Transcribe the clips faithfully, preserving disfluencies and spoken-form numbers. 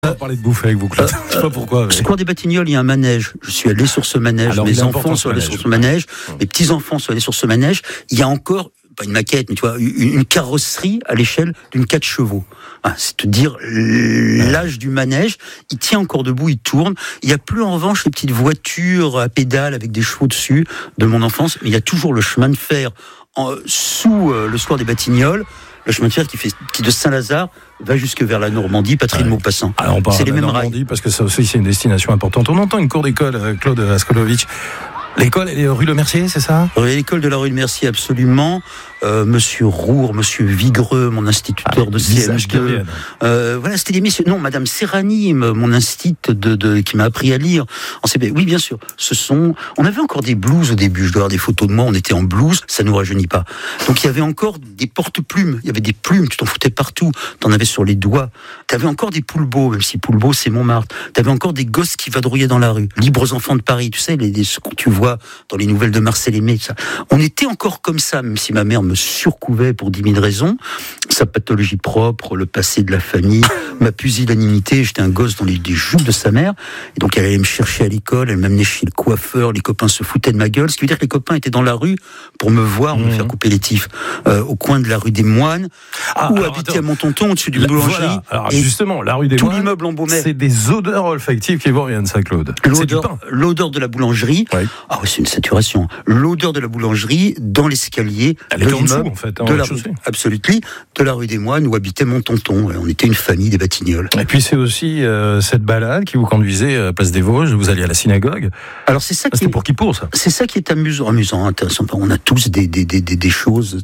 On va parler de bouffe avec vous, Claude. Euh, je sais pas pourquoi. Mais... Square des Batignolles, il y a un manège. Je suis allé sur ce manège. Alors, mes enfants sont allés sur ce manège. Mmh. Mes petits-enfants sont allés sur ce manège. Il y a encore, pas une maquette, mais tu vois, une, une carrosserie à l'échelle d'une quatre chevaux. Ah, c'est te dire l'âge du manège. Il tient encore debout, il tourne. Il n'y a plus en revanche les petites voitures à pédales avec des chevaux dessus de mon enfance. Mais il y a toujours le chemin de fer en, sous euh, le Square des Batignolles. Le chemin de fer qui, fait, qui de Saint-Lazare va jusque vers la Normandie, Patrick ouais. Maupassant. Alors on parle c'est de les la mêmes Normandie rails. Parce que ça aussi c'est une destination importante. On entend une cour d'école, Claude Askolovitch. L'école, elle est rue Le Mercier, c'est ça ? Oui, l'école de la rue Le Mercier, absolument. Euh, Monsieur Roure, Monsieur Vigreux, mon instituteur ah, de C M deux. Euh, voilà, c'était des messieurs. Non, Madame Serrani, mon instit de, de, qui m'a appris à lire en C P. Oui, bien sûr. Ce sont. On avait encore des blouses au début. Je dois avoir des photos de moi. On était en blouse. Ça nous rajeunit pas. Donc il y avait encore des porte-plumes. Il y avait des plumes. Tu t'en foutais partout. T'en avais sur les doigts. T'avais encore des Poulbeaux, même si Poulbeau c'est Montmartre. T'avais encore des gosses qui vadrouillaient dans la rue. Libres enfants de Paris. Tu sais, les, les ce que tu vois dans les nouvelles de Marcel Aimé. Ça. On était encore comme ça, même si ma mère me surcouvait pour dix mille raisons, sa pathologie propre, le passé de la famille, ma pusillanimité, j'étais un gosse dans les, les jupes de sa mère, et donc elle allait me chercher à l'école, elle m'amenait chez le coiffeur, les copains se foutaient de ma gueule, ce qui veut dire que les copains étaient dans la rue pour me voir, mmh. me faire couper les tifs, euh, au coin de la rue des Moines, ah, où habitait à Montonton, au-dessus d'une boulangerie. Voilà. Alors justement, la rue des tout Moines, l'immeuble embaumait. C'est des odeurs olfactives qui vous reviennent, ça, Claude. L'odeur, l'odeur de la boulangerie, oui. ah oui, c'est une saturation, l'odeur de la boulangerie dans l'escalier elle de était l'immeuble, en dessous, en fait, hein, de la rue, absolument, de la rue des Moines où habitait mon tonton. On était une famille des Batignolles. Et puis c'est aussi euh, cette balade qui vous conduisait à Place des Vosges, vous alliez à la synagogue. Alors c'est ça qui C'était est, pour qui pour ça. C'est ça qui est amusant, amusant, intéressant. On a tous des des des des, des choses.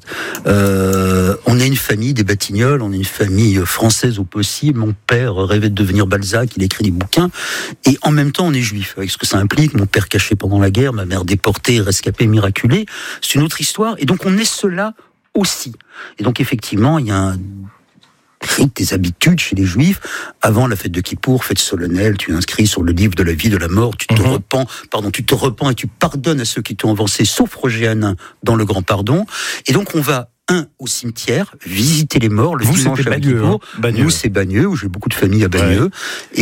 Euh, on est une famille des Batignolles, on est une famille française au possible. Mon père rêvait de devenir Balzac, il écrit des bouquins, et en même temps on est juif, avec ce que ça implique. Mon père caché pendant la guerre, ma mère déportée, rescapée, miraculée. C'est une autre histoire. Et donc on est cela aussi. Et donc effectivement, il y a un des habitudes chez les Juifs. Avant la fête de Kippour, fête solennelle, tu inscris sur le livre de la vie, de la mort, tu te mmh. repens, pardon, tu te repens et tu pardonnes à ceux qui t'ont avancé, sauf Roger Hanin dans le grand pardon. Et donc on va un au cimetière, visiter les morts le Vous, dimanche à Kippour. Hein, Nous c'est Bagneux, où j'ai beaucoup de familles à Bagneux, ouais.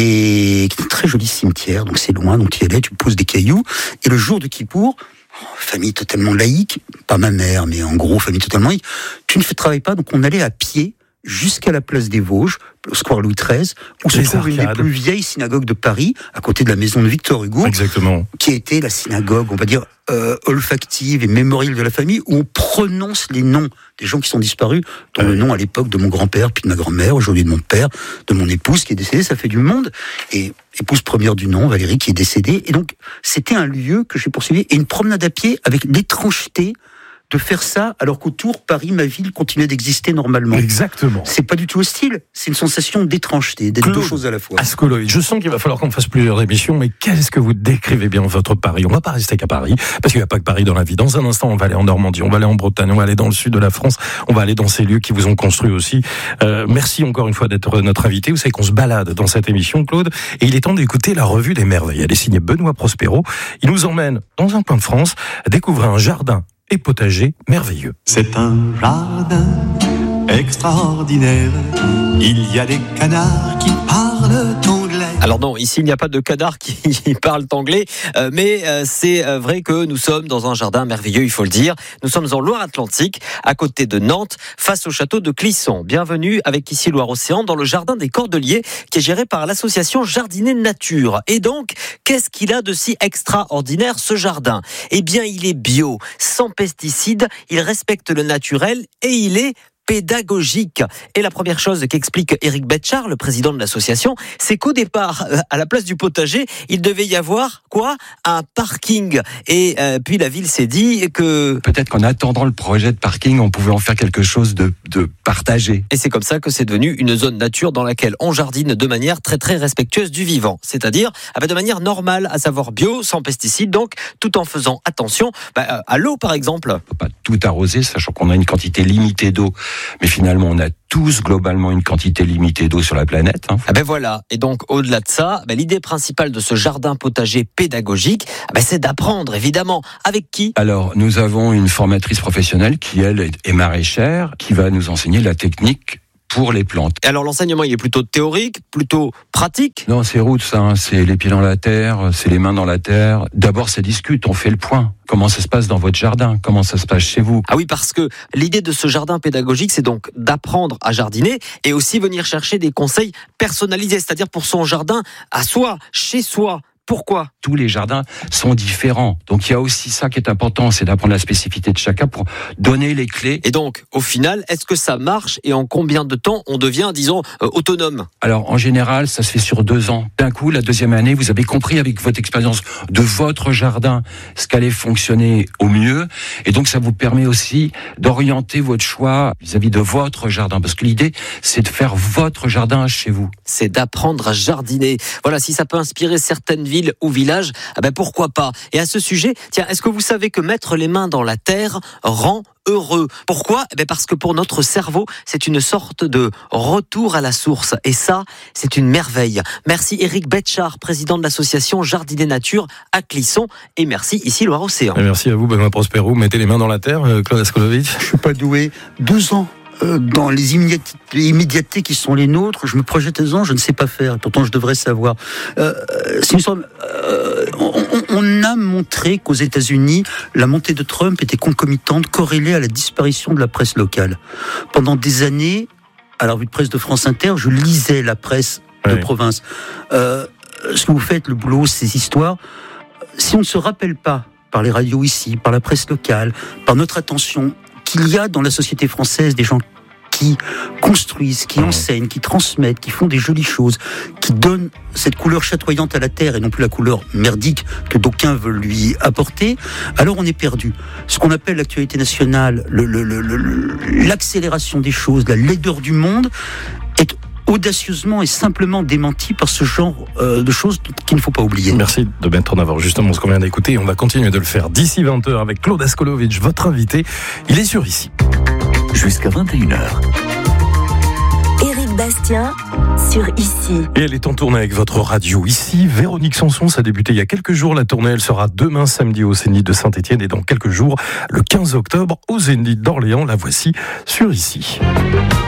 et un très joli cimetière. Donc c'est loin, donc tu y allais, tu poses des cailloux. Et le jour de Kippour, famille totalement laïque, pas ma mère, mais en gros famille totalement laïque. Tu ne travailles pas, donc on allait à pied jusqu'à la place des Vosges, au square Louis treize, où se trouve une des plus vieilles synagogues de Paris, à côté de la maison de Victor Hugo, exactement, qui était la synagogue, on va dire, euh, olfactive et mémorielle de la famille, où on prononce les noms des gens qui sont disparus, dont euh. le nom à l'époque de mon grand-père, puis de ma grand-mère, aujourd'hui de mon père, de mon épouse qui est décédée, ça fait du monde, et épouse première du nom, Valérie, qui est décédée, et donc c'était un lieu que j'ai poursuivi, et une promenade à pied avec l'étrangeté de faire ça alors qu'autour, Paris, ma ville, continuait d'exister normalement. Exactement. C'est pas du tout hostile, c'est une sensation d'étrangeté, d'être Claude deux choses à la fois. Askolovitch, je sens qu'il va falloir qu'on fasse plusieurs émissions, mais qu'est-ce que vous décrivez bien votre Paris ? On va pas rester qu'à Paris, parce qu'il n'y a pas que Paris dans la vie. Dans un instant, on va aller en Normandie, on va aller en Bretagne, on va aller dans le sud de la France, on va aller dans ces lieux qui vous ont construit aussi. Euh, merci encore une fois d'être notre invité. Vous savez qu'on se balade dans cette émission, Claude, et il est temps d'écouter la revue des merveilles. Elle est signée Benoît Prospero. Il nous emmène dans un coin de France, découvrir un jardin et potager merveilleux. C'est un jardin extraordinaire. Il y a des canards qui parlent anglais. Alors non, ici il n'y a pas de canards qui parlent anglais, euh, mais euh, c'est vrai que nous sommes dans un jardin merveilleux, il faut le dire. Nous sommes en Loire-Atlantique, à côté de Nantes, face au château de Clisson. Bienvenue avec ici Loire-Océan dans le jardin des Cordeliers, qui est géré par l'association Jardiner Nature. Et donc, qu'est-ce qu'il a de si extraordinaire ce jardin ? Eh bien, il est bio, sans pesticides, il respecte le naturel et il est pédagogique. Et la première chose qu'explique Éric Betchard, le président de l'association, c'est qu'au départ, à la place du potager, il devait y avoir quoi ? Un parking. Et euh, puis la ville s'est dit que... Peut-être qu'en attendant le projet de parking, on pouvait en faire quelque chose de, de partagé. Et c'est comme ça que c'est devenu une zone nature dans laquelle on jardine de manière très très respectueuse du vivant. C'est-à-dire de manière normale, à savoir bio, sans pesticides, donc tout en faisant attention bah, à l'eau par exemple. On ne peut pas tout arroser, sachant qu'on a une quantité limitée d'eau. Mais finalement, on a tous globalement une quantité limitée d'eau sur la planète. Hein. Ah ben voilà. Et donc, au-delà de ça, ben l'idée principale de ce jardin potager pédagogique, ben c'est d'apprendre, évidemment. Avec qui ? Alors, nous avons une formatrice professionnelle qui, elle, est maraîchère, qui va nous enseigner la technique pour les plantes. Alors l'enseignement, il est plutôt théorique, plutôt pratique? Non, c'est route, ça. Hein. C'est les pieds dans la terre, c'est les mains dans la terre. D'abord, ça discute, on fait le point. Comment ça se passe dans votre jardin? Comment ça se passe chez vous? Ah oui, parce que l'idée de ce jardin pédagogique, c'est donc d'apprendre à jardiner et aussi venir chercher des conseils personnalisés, c'est-à-dire pour son jardin à soi, chez soi. Pourquoi? Tous les jardins sont différents. Donc il y a aussi ça qui est important, c'est d'apprendre la spécificité de chacun pour donner les clés. Et donc, au final, est-ce que ça marche et en combien de temps on devient, disons, euh, autonome? Alors en général, ça se fait sur deux ans. D'un coup, la deuxième année, vous avez compris avec votre expérience de votre jardin ce qu'allait fonctionner au mieux. Et donc ça vous permet aussi d'orienter votre choix vis-à-vis de votre jardin. Parce que l'idée, c'est de faire votre jardin chez vous. C'est d'apprendre à jardiner. Voilà, si ça peut inspirer certaines villes ou villages, ah ben pourquoi pas. Et à ce sujet, tiens, est-ce que vous savez que mettre les mains dans la terre rend heureux? Pourquoi? Eh bien parce que pour notre cerveau, c'est une sorte de retour à la source. Et ça, c'est une merveille. Merci Éric Betchard, président de l'association Jardiner Nature à Clisson. Et merci ici Loire-Océan. Et merci à vous, Benoît Prospero. Mettez les mains dans la terre, Claude Askolovitch. Je suis pas doué. Deux ans. Dans les immédiatetés qui sont les nôtres, je me projette deux ans, je ne sais pas faire. Pourtant, je devrais savoir. Euh, c'est une sorte, euh, on, on a montré qu'aux États-Unis, la montée de Trump était concomitante, corrélée à la disparition de la presse locale. Pendant des années, à la revue de presse de France Inter, je lisais la presse de oui. province. Euh, ce que vous faites, le boulot, ces histoires, si on ne se rappelle pas, par les radios ici, par la presse locale, par notre attention, qu'il y a dans la société française des gens qui construisent, qui enseignent, qui transmettent, qui font des jolies choses, qui donnent cette couleur chatoyante à la terre et non plus la couleur merdique que d'aucuns veulent lui apporter, alors on est perdu. Ce qu'on appelle l'actualité nationale, le, le, le, le, l'accélération des choses, la laideur du monde, est audacieusement et simplement démenti par ce genre euh, de choses qu'il ne faut pas oublier. Merci de mettre en avant justement ce qu'on vient d'écouter. On va continuer de le faire d'ici vingt heures avec Claude Askolovitch, votre invité. Il est sur Ici. Jusqu'à vingt et une heures. Éric Bastien sur Ici. Et elle est en tournée avec votre radio Ici. Véronique Sanson, ça a débuté il y a quelques jours. La tournée, elle sera demain samedi au Zénith de Saint-Étienne et dans quelques jours, le quinze octobre, au Zénith d'Orléans. La voici sur Ici.